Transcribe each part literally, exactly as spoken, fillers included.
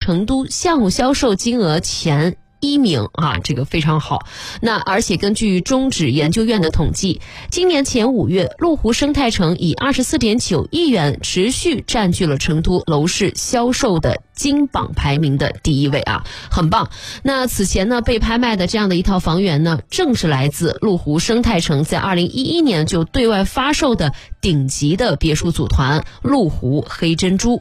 成都项目销售金额前一名啊，这个非常好。那而且根据中指研究院的统计，今年前五月，麓湖生态城以 二十四点九亿元持续占据了成都楼市销售的金榜排名的第一位啊，很棒。那此前呢被拍卖的这样的一套房源呢，正是来自麓湖生态城在二零一一年就对外发售的顶级的别墅组团麓湖黑珍珠。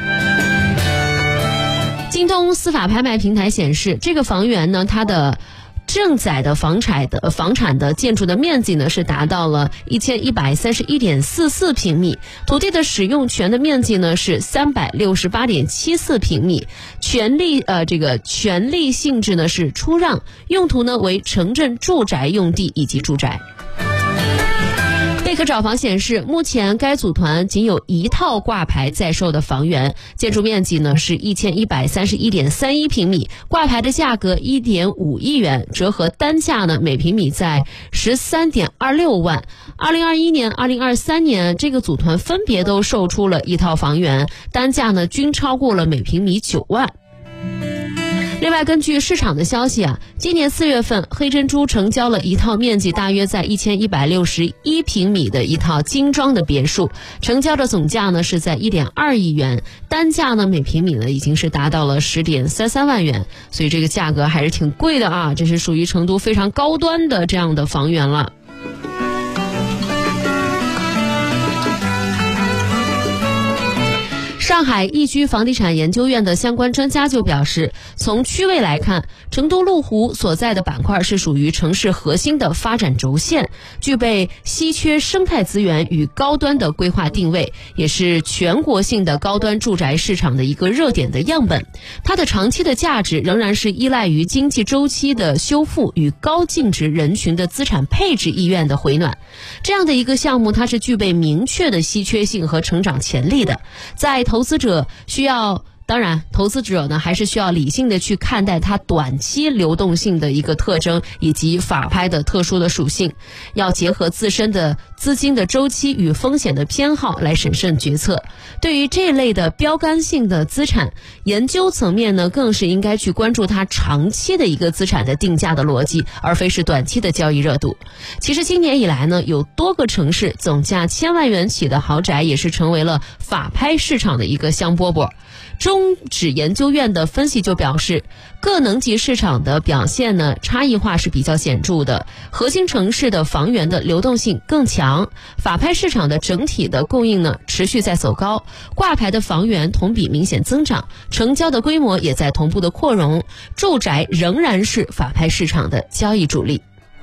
京东司法拍卖平台显示，这个房源呢，它的正载的房产的房产的建筑的面积呢是达到了一千一百三十一点四四平米，土地的使用权的面积呢是三百六十八点七四平米，权利呃这个权利性质呢是出让，用途呢为城镇住宅用地以及住宅。贝壳找房显示，目前该组团仅有一套挂牌在售的房源，建筑面积呢是一千一百三十一点三一平米，挂牌的价格一点五亿元，折合单价呢每平米在十三点二六万。二零二一年、二零二三年这个组团分别都售出了一套房源，单价呢均超过了每平米九万。另外，根据市场的消息啊，今年四月份，黑珍珠成交了一套面积大约在一千一百六十一平米的一套精装的别墅，成交的总价呢是在一点二亿元，单价呢每平米呢已经是达到了十点三三万元，所以这个价格还是挺贵的啊，这是属于成都非常高端的这样的房源了。上海易居房地产研究院的相关专家就表示，从区位来看，成都麓湖所在的板块是属于城市核心的发展轴线，具备稀缺生态资源与高端的规划定位，也是全国性的高端住宅市场的一个热点的样本。它的长期的价值仍然是依赖于经济周期的修复与高净值人群的资产配置意愿的回暖。这样的一个项目，它是具备明确的稀缺性和成长潜力的，在投资者需要当然，投资者呢还是需要理性的去看待它短期流动性的一个特征以及法拍的特殊的属性，要结合自身的资金的周期与风险的偏好来审慎决策。对于这类的标杆性的资产，研究层面呢更是应该去关注它长期的一个资产的定价的逻辑，而非是短期的交易热度。其实今年以来呢，有多个城市总价千万元起的豪宅也是成为了法拍市场的一个香饽饽。中指研究院的分析就表示，各能级市场的表现呢差异化是比较显著的，核心城市的房源的流动性更强，法拍市场的整体的供应呢持续在走高，挂牌的房源同比明显增长，成交的规模也在同步的扩容，住宅仍然是法拍市场的交易主力。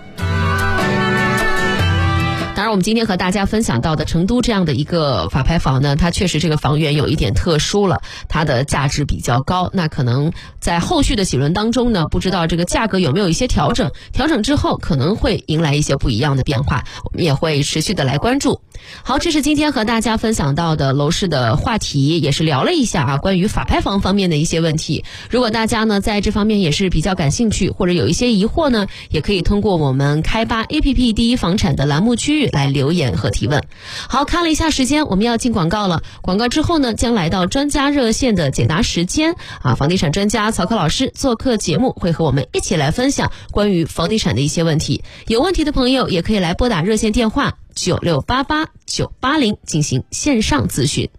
当然我们今天和大家分享到的成都这样的一个法拍房呢，它确实这个房源有一点特殊了，它的价值比较高，那可能在后续的几轮当中呢，不知道这个价格有没有一些调整，调整之后可能会迎来一些不一样的变化，我们也会持续的来关注。好，这是今天和大家分享到的楼市的话题，也是聊了一下啊关于法拍房方面的一些问题。如果大家呢在这方面也是比较感兴趣，或者有一些疑惑呢，也可以通过我们开吧 A P P 第一房产的栏目区域来留言和提问。好，看了一下时间，我们要进广告了。广告之后呢，将来到专家热线的解答时间啊，房地产专家曹科老师做客节目，会和我们一起来分享关于房地产的一些问题。有问题的朋友也可以来拨打热线电话九六八八九八零进行线上咨询。